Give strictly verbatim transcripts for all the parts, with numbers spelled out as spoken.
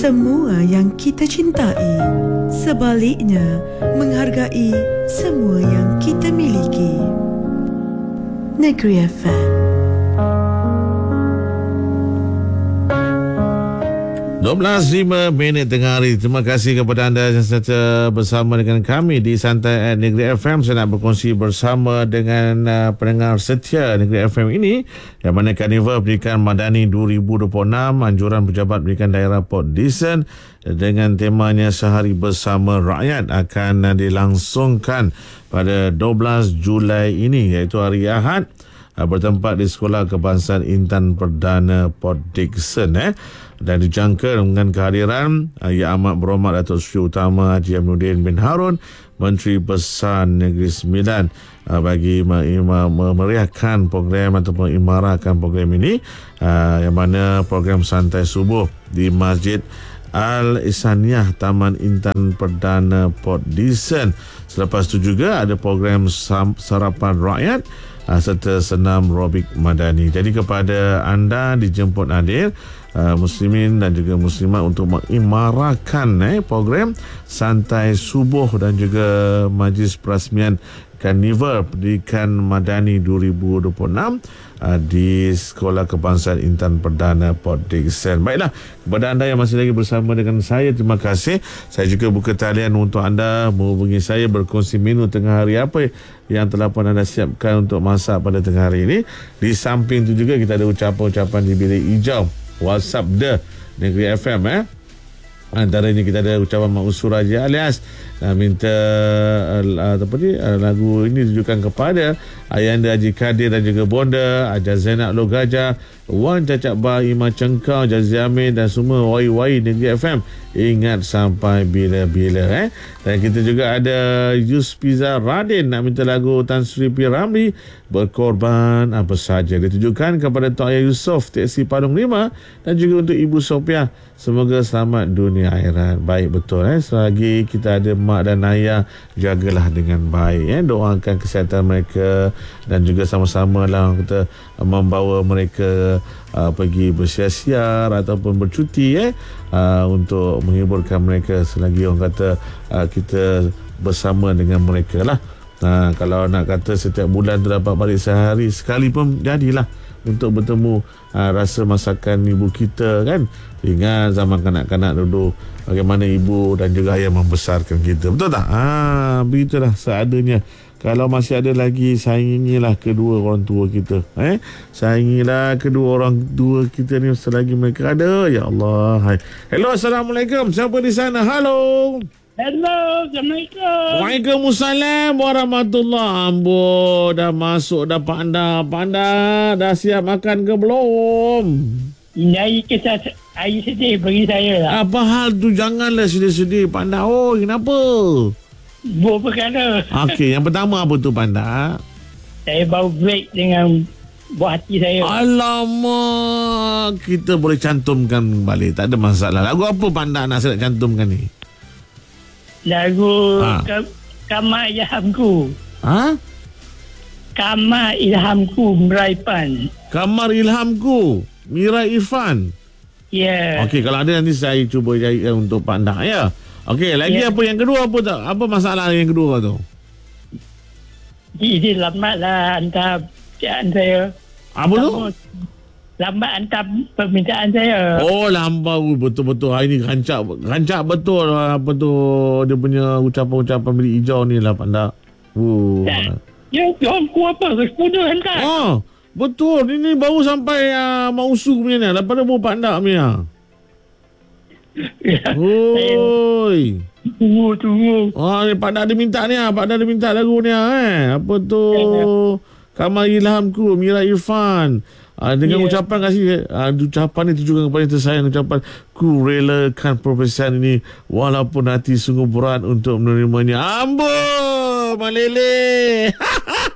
semua yang kita cintai. Sebaliknya, menghargai semua yang kita miliki. Negeri F M. dua belas lima minit tengah hari. Terima kasih kepada anda yang sentiasa bersama dengan kami di Santai at Negeri F M. Saya nak berkongsi bersama dengan uh, pendengar setia Negeri F M ini, yang mana Karnival Pendidikan Madani dua ribu dua puluh enam, anjuran Pejabat Pendidikan Daerah Port Dickson dengan temanya Sehari Bersama Rakyat akan uh, dilangsungkan pada dua belas Julai ini, iaitu hari Ahad, uh, bertempat di Sekolah Kebangsaan Intan Perdana Port Dickson eh. Dan dijangka dengan kehadiran uh, Yang Amat Berhormat Datuk Seri Utama Haji Aminuddin bin Harun, Menteri Besar Negeri Sembilan, uh, bagi memeriahkan program ataupun imarahkan program ini, uh, yang mana program Santai Subuh di Masjid Al-Ihsaniyah Taman Intan Perdana Port Dickson. Selepas itu juga ada program Sarapan Rakyat uh, serta senam robik madani. Jadi kepada anda dijemput hadir Uh, muslimin dan juga muslimat untuk mengimarahkan eh, program Santai Subuh dan juga Majlis Perasmian Karnival Pendidikan Madani dua ribu dua puluh enam uh, di Sekolah Kebangsaan Intan Perdana Port Dickson. Baiklah, kepada anda yang masih lagi bersama dengan saya, terima kasih. Saya juga buka talian untuk anda menghubungi saya, berkongsi menu tengah hari apa yang telah pun anda siapkan untuk masak pada tengah hari ini. Di samping itu juga kita ada ucapan-ucapan di bilik hijau WhatsApp The Negeri F M eh. Antaranya kita ada ucapan Mak Usur Raja alias uh, minta uh, apa ni uh, lagu ini ditujukan kepada Ayanda Haji Kadir dan juga Bonda, Haji Zainab Logaja, Wan Cacak Bah, Imam Cengkau, Jazi Amin dan semua wai-wai Negeri F M. Ingat sampai bila-bila eh. Dan kita juga ada Yus Pizza Radin nak minta lagu Tan Sri P. Ramli, Berkorban Apa Saja, ditujukan kepada Tok Ayah Yusof, Teksi Padang lima, dan juga untuk Ibu Sophia. Semoga selamat dunia akhirat. Baik, betul eh. Selagi kita ada mak dan ayah, jagalah dengan baik eh. Doakan kesihatan mereka dan juga sama-sama lah kita membawa mereka uh, pergi bersiar-siar ataupun bercuti eh uh, untuk menghiburkan mereka selagi orang kata uh, kita bersama dengan mereka lah. Uh, kalau nak kata setiap bulan tu dapat balik sehari sekali pun jadilah untuk bertemu uh, rasa masakan ibu kita kan. Ingat zaman kanak-kanak dulu bagaimana ibu dan juga ayah membesarkan kita, betul tak? Ah, begitulah seadanya. Kalau masih ada lagi, sayangilah kedua orang tua kita eh sayangilah kedua orang tua kita ni selagi mereka ada. Ya Allah. Hai. Hello, Assalamualaikum. Siapa di sana? Halo. Hello, Assalamualaikum. Waalaikumsalam warahmatullahi. Ambo dah masuk dah panda. Panda dah siap makan ke belum? Ini air kisah air sedih bagi saya lah. Apa hal tu? Janganlah sedih-sedih Panda. Oh, kenapa? Dua perkara. Okey, yang pertama apa tu Panda? Saya baru break dengan buah hati saya. Alamak, kita boleh cantumkan balik, tak ada masalah. Lagu apa Panda nak saya nak cantumkan ni? Lagu ha. Ka- Kama Ilhamku. Ha? Kama Ilhamku Meraipan. Kamar Ilhamku Mira Irfan. Ya. Yeah. Okey, kalau ada nanti saya cuba carikan untuk Panda ya. Okey, lagi yeah. Apa yang kedua apa tak? Apa masalah yang kedua tu? Ini lambat lah hantar permintaan saya. Apa tu? Lambat hantar permintaan saya. Oh, lambat. Betul-betul. Hari ni rancak, rancak betul apa tu dia punya ucapan-ucapan bilik hijau ni lah Panda. Uh. Ya, orang ku apa? Responden hantar. Oh, betul. Ini baru sampai uh, Mak Usu punya ni. Daripada baru Panda punya. Ya, oi. Tunggu, tunggu. Oh, ni Pak Dak ada minta ni ah. Pak Dak ada minta lagu ni ah eh. Apa tu? Ya. Kamar Ilhamku Mira Irfan. Ah, dengan ya. Ucapan kasih ah, ucapan ni tujukan kepada yang tersayang, ucapan ku relakan profesian ini walaupun hati sungguh berat untuk menerimanya. Ambo, Malele.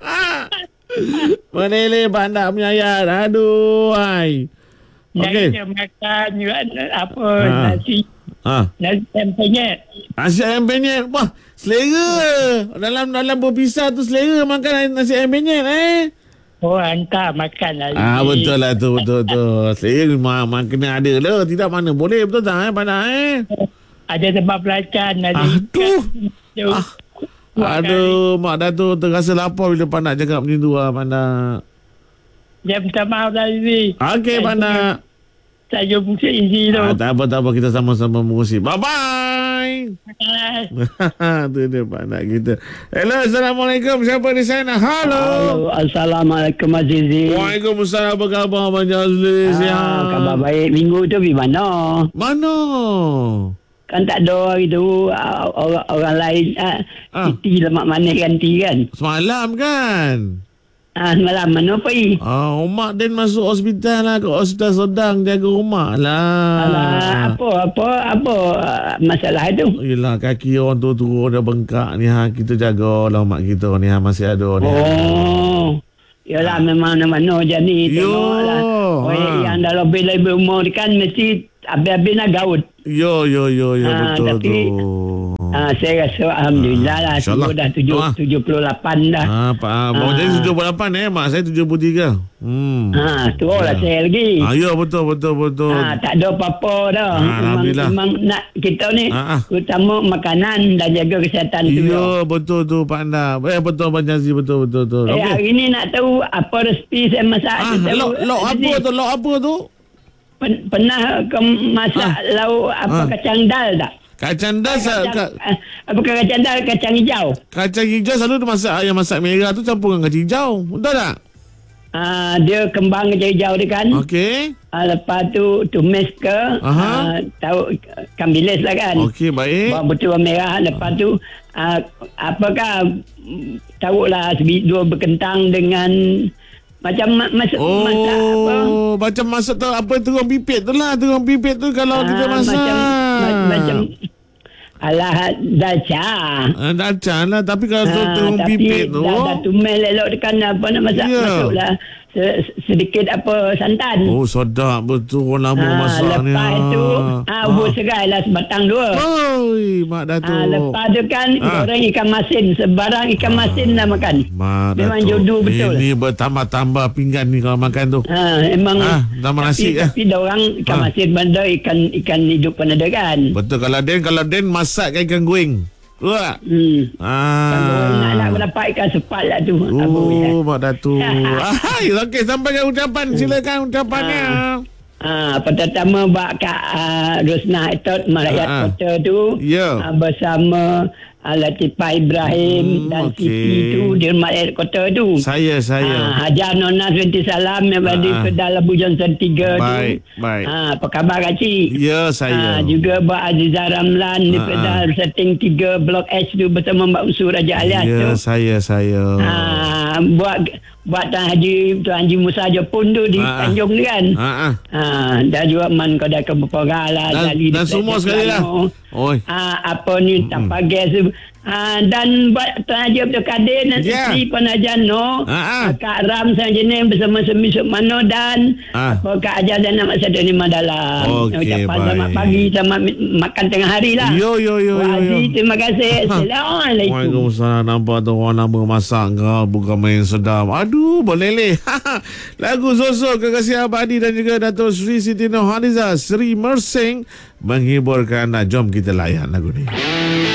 Malele Pak Dak punya ayat. Aduh, hai. Okey. Yang makan juga apa ha. nasi. Ha. Nasi ayam penyet. Nasi ayam penyet. Wah, selera. Dalam dalam berpisah tu selera makan nasi ayam penyet eh. Oh, hantar makan lah. Ah, betul lah tu, betul betul. Saya memang kena ada lah. Tidak mana boleh, betul tak eh, Pandak eh? Ada tempat pelacan. Ada Aduh. ikan. Ah. Aduh, Mak Datuk terasa lapar bila Pandak cakap macam tu lah, Pandak. Dia minta maaf lah, Izzy. Okey, Pandak. Saya jumpa Izzy tu. Ah, tak apa, tak apa. Kita sama-sama mengusik. Bye-bye. Bye. Tu dia Pandak kita. Hello, Assalamualaikum. Siapa di sana? Halo. Halo, Assalamualaikum Azizi. Waalaikumsalam. Apa khabar Abang Jazli? Ah, khabar baik. Minggu tu pergi mana? Mana? Kan tak ada hari tu ah, orang, orang lain ah, Ah. Siti lemak manis ganti kan. Semalam kan? Ah, semalam mana pergi? Ah, Umak Den masuk hospital lah. Ke hospital Sedang jaga rumah lah. Alah, apa, apa, apa ah, masalah tu? Yelah, kaki orang tu turun dah bengkak ni ha. Kita jaga lah mak kita ni ha. Masih ada ni ha. Oh. Yalah, memang mana-mana je ni. Yo. Tengoklah. Oh, Ha. yang dah lebih-lebih umur ni kan mesti habis-habis nak gaut. Yo, yo, yo, yo. Ah, betul tapi, tu. Ah, saya rasa Alhamdulillah lah. InsyaAllah. Semua dah tujuh, Doa. tujuh puluh lapan dah. Ah, Pak Abang Ah. jadi tujuh puluh lapan eh. Mak saya tujuh puluh tiga. Hmm. Ha, tu lah Ya. saya lagi. Ah, ya, betul, betul, betul. Ha, tak ada apa-apa dah. Ah, Alhamdulillah. Memang, memang nak kita ni Ah, ah. terutama makanan dan jaga kesihatan tu. Ya, dah. betul tu Pak Anda. Eh, betul Abang Jazli. Betul, betul, betul. Eh, Okey. hari ni nak tahu apa resipi saya masak. Ah, Saya tahu, lok, lok eh, apa ni, tu? Lok apa tu? pen- Pernah ke masak lauk apa Ah. kacang dal tak? Kacang dal, sa- Kacang, ka- ah, apa kacang dal, kacang hijau. kacang hijau selalu dia masak, yang masak merah tu campur dengan kacang hijau. Betul tak? Ah, dia kembang kacang hijau dia kan. Okey. Ah, lepas tu tumis ke, Aha. ah, tahu ikan bilis lah kan. Okey, baik. Bawang putih bawang merah. Lepas tu uh, apakah mm, tahulah sebi- dua berkentang dengan macam ma- masak Oh, masak apa macam masak tu apa terung pipit tu lah. Terung pipit tu kalau kita Ah, masak. macam ma- macam alah dalca. Ah, Dacan lah. Tapi kalau tu Ah, terung tapi pipit tu. dah, dah tumis elok dekat apa nak masak Ya. masuklah se- sedikit apa santan. Oh, sedap betul orang lama Ah, masak ni. lepas itu ah, bubur serai lah sebatang dua. Oi, Mak Datuk. Ah, lepas tu kan Ah. goreng ikan masin. Sebarang ikan masin dah makan. Mak Memang Datuk. jodoh betul. Ini bertambah-tambah pinggan ni kalau makan tu. Ha, emang Ah, tambah nasi, tapi, eh. tapi dah orang ikan Ah. masin benda ikan ikan hidup pun ada kan. Betul kalau Den kalau Den masak kan ikan goreng. Wah. Hmm. Kalau nak nak Ah. dapat ikan sepat lah tu. Apa ya? Oh, Mak Datuk. Ah, okey, sampai ke ucapan. Silakan ucapannya. Ah, pertama buat Kak uh, Rosnah Etot Merakyat Ah, ah. Kota tu Ya. ah, bersama uh, Latifah Ibrahim Hmm, dan okey. Siti tu di Merakyat Kota tu. Saya, saya. Ah, Hajar Nona Senti Salam yang berada Ah, ah. ke dalam Abu Johnson tiga tu. Baik, baik. Ah, apa khabar Kak Cik? Ya, saya. Ah, juga Mbak Azizah Ramlan di Ah, pedal ah. setting tiga Blok H tu bersama Mbak Unsur Raja Alias Ya, tu. saya, saya. Ah, buat buat Tuan Haji Tuan Haji Musa Jepun tu di Ah, ah. Tanjung ni kan. Ah, ah. Ah, dah juga man kau dah ke berperang lah. Dan, Jali dan di semua Plaza sekali lah. Selangor. Oi. Ah, apa ni tanpa gas tu. Ah, dan buat Tuan Haji Abdul Kadir dan Ya. Isteri Penajano. Ah, ah. Kak Ram Sanjenim bersama Semi Sukmano dan Ah. apa Kak Ajar dan Nak Masyarakat ni Madalam. Okey, Ucapan baik. selamat pagi sama mi- makan tengah hari lah. Yo, yo, yo, Wah, yo, yo. Aziz, terima kasih. Assalamualaikum. Waalaikumsalam. Nampak tu orang lama masak kau. Bukan main sedap. Aduh, boleh-leh. Lagu Sosok Kekasih Abadi dan juga Datuk Sri Siti Nurhaliza Sri Mersing menghiburkan anda. Jom kita layan lagu ni.